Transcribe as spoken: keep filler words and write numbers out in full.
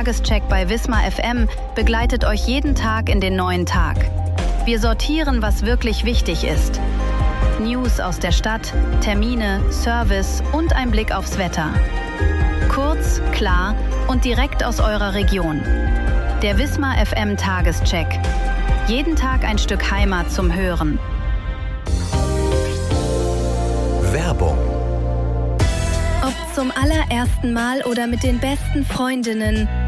Tagescheck bei Wismar F M begleitet euch jeden Tag in den neuen Tag. Wir sortieren, was wirklich wichtig ist. News aus der Stadt, Termine, Service und ein Blick aufs Wetter. Kurz, klar und direkt aus eurer Region. Der Wismar F M Tagescheck. Jeden Tag ein Stück Heimat zum Hören. Werbung. Ob zum allerersten Mal oder mit den besten Freundinnen,